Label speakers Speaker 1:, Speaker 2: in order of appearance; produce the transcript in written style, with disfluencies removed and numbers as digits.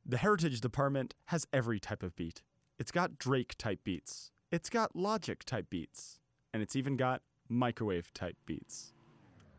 Speaker 1: The Heritage Department has every type of beat. It's got Drake-type beats. It's got Logic-type beats. And it's even got microwave-type beats.